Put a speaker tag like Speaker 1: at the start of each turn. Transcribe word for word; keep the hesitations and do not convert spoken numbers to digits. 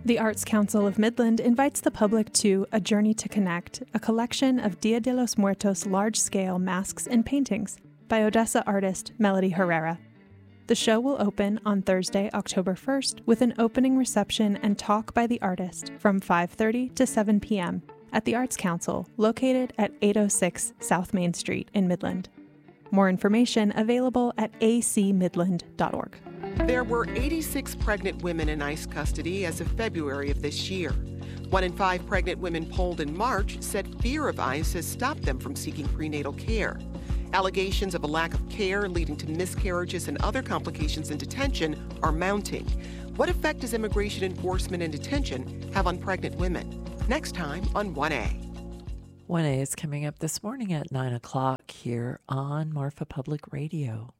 Speaker 1: The Arts Council of Midland invites the public to A Journey to Connect, a collection of Dia de los Muertos large-scale masks and paintings by Odessa artist Melody Herrera. The show will open on Thursday, October first, with an opening reception and talk by the artist from five thirty to seven p.m. at the Arts Council, located at eight oh six South Main Street in Midland. More information available at a c midland dot org.
Speaker 2: There were eighty-six pregnant women in ICE custody as of February of this year. One in five pregnant women polled in March said fear of ICE has stopped them from seeking prenatal care. Allegations of a lack of care leading to miscarriages and other complications in detention are mounting. What effect does immigration enforcement in detention have on pregnant women? Next time on one A.
Speaker 3: one A is coming up this morning at nine o'clock here on Marfa Public Radio.